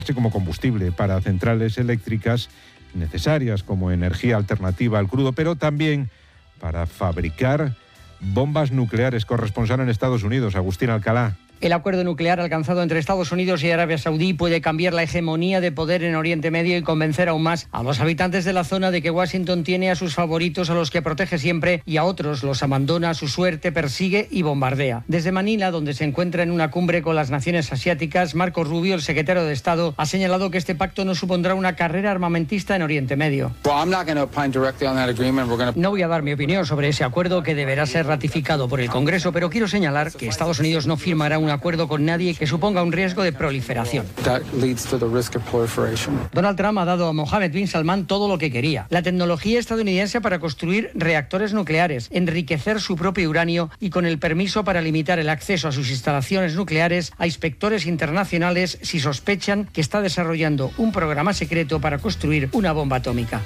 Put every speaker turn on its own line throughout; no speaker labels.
como combustible para centrales eléctricas necesarias como energía alternativa al crudo, pero también para fabricar bombas nucleares. Corresponsal en Estados Unidos, Agustín Alcalá.
El acuerdo nuclear alcanzado entre Estados Unidos y Arabia Saudí puede cambiar la hegemonía de poder en Oriente Medio y convencer aún más a los habitantes de la zona de que Washington tiene a sus favoritos, a los que protege siempre, y a otros los abandona a su suerte, persigue y bombardea. Desde Manila, donde se encuentra en una cumbre con las naciones asiáticas, Marco Rubio, el secretario de Estado, ha señalado que este pacto no supondrá una carrera armamentista en Oriente Medio. No voy a dar mi opinión sobre ese acuerdo, que deberá ser ratificado por el Congreso, pero quiero señalar que Estados Unidos no firmará un acuerdo con nadie que suponga un riesgo de proliferación. Donald Trump ha dado a Mohammed bin Salman todo lo que quería: la tecnología estadounidense para construir reactores nucleares, enriquecer su propio uranio y con el permiso para limitar el acceso a sus instalaciones nucleares a inspectores internacionales si sospechan que está desarrollando un programa secreto para construir una bomba atómica.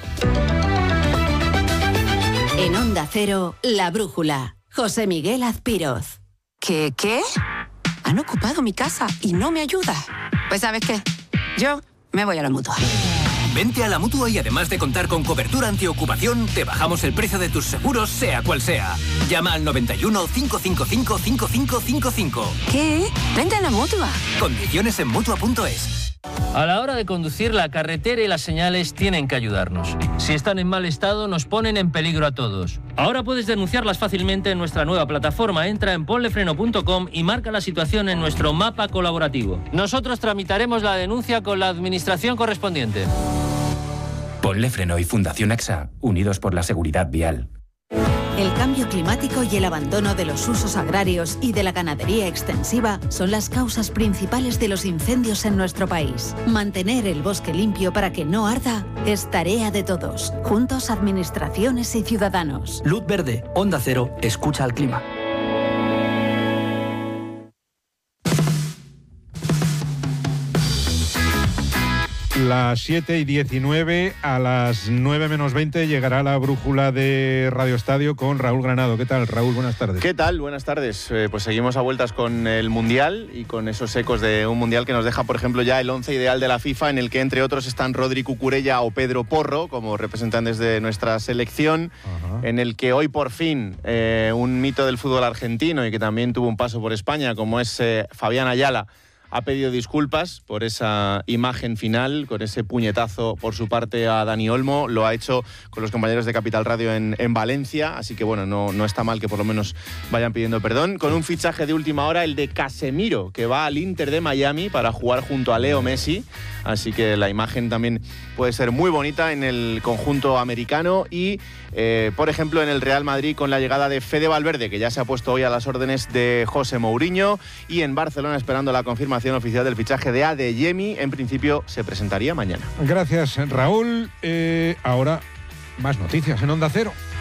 En Onda Cero, La Brújula. José Miguel Azpiroz.
¿Qué? Han ocupado mi casa y no me ayuda. Pues ¿sabes qué? Yo me voy a la Mutua.
Vente a la Mutua y además de contar con cobertura antiocupación, te bajamos el precio de tus seguros, sea cual sea. Llama al 91 555 5555.
¿Qué? Vente a la Mutua.
Condiciones en Mutua.es.
A la hora de conducir, la carretera y las señales tienen que ayudarnos. Si están en mal estado, nos ponen en peligro a todos. Ahora puedes denunciarlas fácilmente en nuestra nueva plataforma. Entra en ponlefreno.com y marca la situación en nuestro mapa colaborativo. Nosotros tramitaremos la denuncia con la administración correspondiente.
Ponle Freno y Fundación AXA, unidos por la seguridad vial.
El cambio climático y el abandono de los usos agrarios y de la ganadería extensiva son las causas principales de los incendios en nuestro país. Mantener el bosque limpio para que no arda es tarea de todos, juntos administraciones y ciudadanos.
Luz verde, Onda Cero, escucha al clima.
Las 7:19, a las 9 menos 20 llegará la brújula de Radio Estadio con Raúl Granado. ¿Qué tal, Raúl? Buenas tardes.
¿Qué tal? Buenas tardes. Pues seguimos a vueltas con el Mundial y con esos ecos de un Mundial que nos deja, por ejemplo, ya el 11 ideal de la FIFA, en el que, entre otros, están Rodri Cucurella o Pedro Porro como representantes de nuestra selección. Ajá. En el que hoy, por fin, un mito del fútbol argentino y que también tuvo un paso por España, como es Fabián Ayala, ha pedido disculpas por esa imagen final, con ese puñetazo por su parte a Dani Olmo. Lo ha hecho con los compañeros de Capital Radio en Valencia, así que bueno, no está mal que por lo menos vayan pidiendo perdón. Con un fichaje de última hora, el de Casemiro, que va al Inter de Miami para jugar junto a Leo Messi, así que la imagen también puede ser muy bonita en el conjunto americano. Y por ejemplo, en el Real Madrid, con la llegada de Fede Valverde, que ya se ha puesto hoy a las órdenes de José Mourinho, y en Barcelona esperando la confirmación oficial del fichaje de Adeyemi. En principio se presentaría mañana.
Gracias, Raúl. Ahora más noticias en Onda Cero.